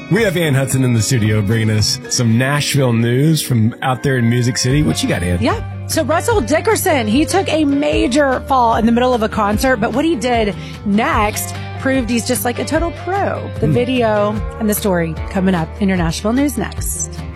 We have Ann Hudson in the studio bringing us some Nashville news from out there in Music City. What you got, Ann? Yeah. So Russell Dickerson, he took a major fall in the middle of a concert, but what he did next proved he's just like a total pro. The video and the story coming up in your Nashville news next.